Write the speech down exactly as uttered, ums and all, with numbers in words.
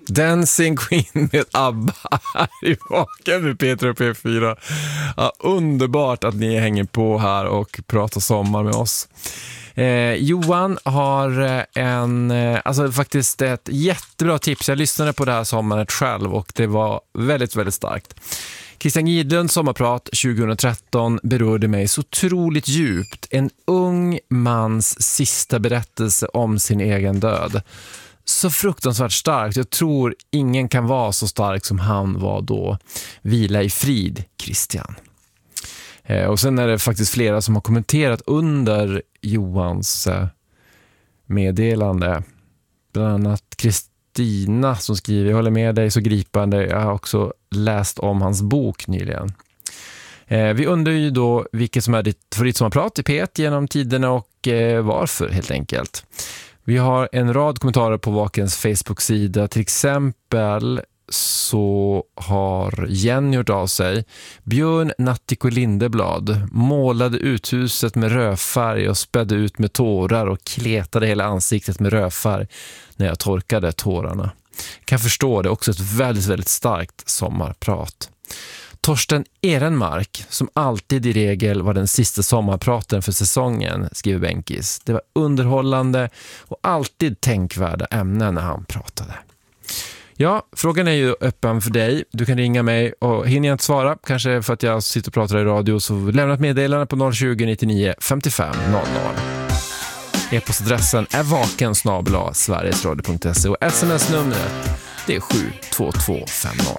Dancing Queen med ABBA här i baken med Peter och P fyra. Ja, underbart att ni hänger på här och pratar sommar med oss. Eh, Johan har en, eh, alltså faktiskt ett jättebra tips. Jag lyssnade på det här sommaren själv och det var väldigt, väldigt starkt. Christian Gidlunds sommarprat tjugohundratretton berörde mig så otroligt djupt. En ung mans sista berättelse om sin egen död. Så fruktansvärt starkt. Jag tror ingen kan vara så stark som han var då. Vila i frid, Christian. Eh, och sen är det faktiskt flera som har kommenterat under Johans eh, meddelande. Bland annat Kristina som skriver: jag håller med dig, så gripande. Jag har också läst om hans bok nyligen. Eh, vi undrar ju då vilket som är ditt favoritsommarprat i P ett genom tiderna och eh, varför helt enkelt. Vi har en rad kommentarer på Vakens Facebook-sida. Till exempel så har Jenny gjort av sig. Björn Nattiko Lindeblad målade uthuset med rödfärg och spädde ut med tårar och kletade hela ansiktet med rödfärg när jag torkade tårarna. Kan förstå det, också ett väldigt, väldigt starkt sommarprat. Torsten Ehrenmark, som alltid i regel var den sista sommarpraten för säsongen, skriver Benkis. Det var underhållande och alltid tänkvärda ämnen när han pratade. Ja, frågan är ju öppen för dig. Du kan ringa mig och hinner jag inte svara, kanske för att jag sitter och pratar i radio, så lämna ett meddelande på noll tjugo nittionio femtiofem noll noll. E-postadressen är vaken snabel-a sverigesradio punkt se och sms-numret det är sju två två fem noll.